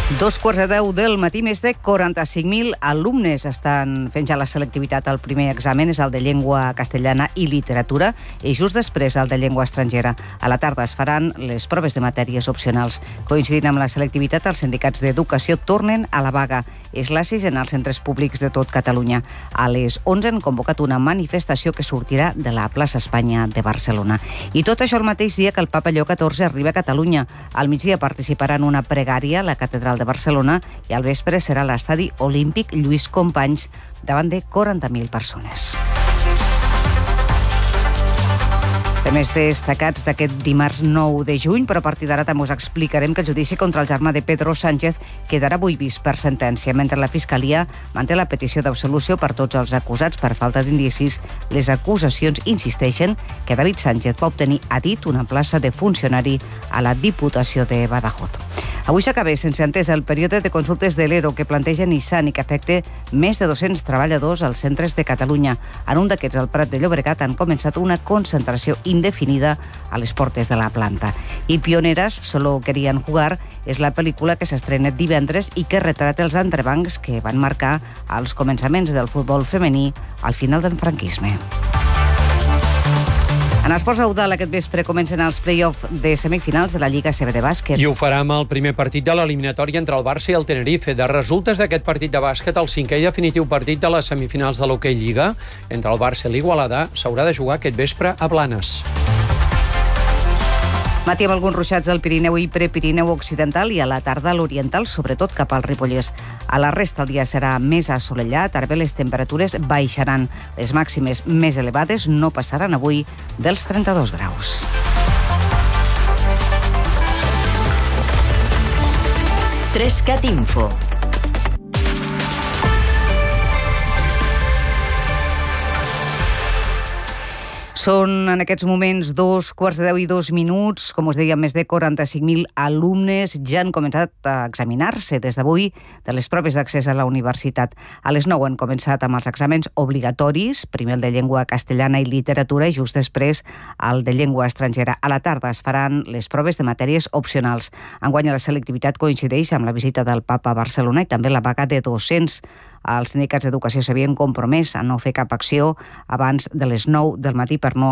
2:15 del matí, més de 45.000 alumnes estan fent ja la selectivitat. El primer examen és el de llengua castellana i literatura i just després el de llengua estrangera. A la tarda es faran les proves de matèries opcionals. Coincidint amb la selectivitat, els sindicats d'educació tornen a la vaga. És la sisena als centres públics de tot Catalunya. A les 11 han convocat una manifestació que sortirà de la plaça Espanya de Barcelona. I tot això el mateix dia que el papa Lleó XIV arriba a Catalunya. Al migdia participarà en una pregària a la catedral de Barcelona i al vespre serà a l'estadi olímpic Lluís Companys davant de 40.000 persones. Temes destacats d'aquest dimarts 9 de juny, però a partir d'ara també us explicarem que el judici contra el germà de Pedro Sánchez quedarà avui vist per sentència, mentre la Fiscalia manté la petició d'absolució per tots els acusats per falta d'indicis. Les acusacions insisteixen que David Sánchez va obtenir a dit una plaça de funcionari a la Diputació de Badajoz. Avui s'acaba sense entesa el període de consultes de l'ERO que planteja Nissan i que afecta més de 200 treballadors als centres de Catalunya. En un d'aquests, al Prat de Llobregat, han començat una concentració indefinida a les portes de la planta. I Pioneras, solo querían jugar, és la pel·lícula que s'estrena divendres i que retrata els entrebancs que van marcar els començaments del futbol femení al final del franquisme. En esports Eudal, aquest vespre comencen els play-off de semifinals de la Lliga CB de bàsquet. I ho farà amb el primer partit de l'eliminatòria entre el Barça i el Tenerife. De resultes d'aquest partit de bàsquet, el cinquè i definitiu partit de les semifinals de l'Hockey Lliga entre el Barça i l'Igualada s'haurà de jugar aquest vespre a Blanes. Matí amb alguns ruixats al Pirineu i Prepirineu occidental i a la tarda a l'oriental, sobretot cap al Ripollès. A la resta el dia serà més assolellat, ara bé les temperatures baixaran. Les màximes més elevades no passaran avui dels 32 graus. Trescat Info. Són en aquests moments 2:10 Com us deia, més de 45.000 alumnes ja han començat a examinar-se des d'avui de les proves d'accés a la universitat. A les 9 han començat amb els exàmens obligatoris, primer el de llengua castellana i literatura i just després el de llengua estrangera. A la tarda es faran les proves de matèries opcionals. Enguany la selectivitat coincideix amb la visita del papa a Barcelona i també la vaga de docents. Els sindicats d'educació s'havien compromès a no fer cap acció abans de les 9 del matí per no